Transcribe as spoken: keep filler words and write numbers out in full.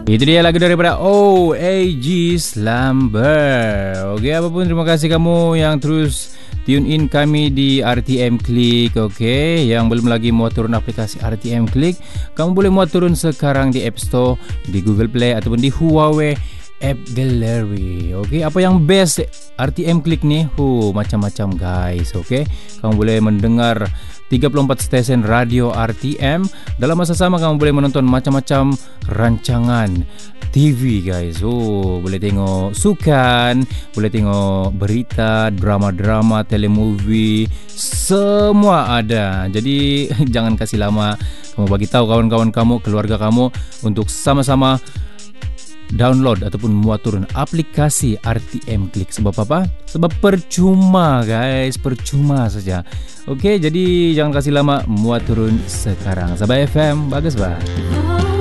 Itu dia lagu daripada O A G Slumber. Okey, apapun terima kasih kamu yang terus tune in kami di R T M Click. Okey, yang belum lagi muat turun aplikasi R T M Click, kamu boleh muat turun sekarang di App Store, di Google Play ataupun di Huawei App Gallery. Okey, apa yang best R T M Click ni? Huh, macam-macam guys. Okey, kamu boleh mendengar tiga puluh empat stesen radio R T M. Dalam masa sama kamu boleh menonton macam-macam rancangan T V guys. Oh, boleh tengok sukan, boleh tengok berita, drama-drama, telemovie, semua ada. Jadi jangan kasih lama, kamu bagi tahu kawan-kawan kamu, keluarga kamu untuk sama-sama download ataupun muat turun aplikasi R T M Click. Sebab apa? Sebab percuma guys, percuma saja. Okey, jadi jangan kasih lama, muat turun sekarang. Sabah F M, bagus bah.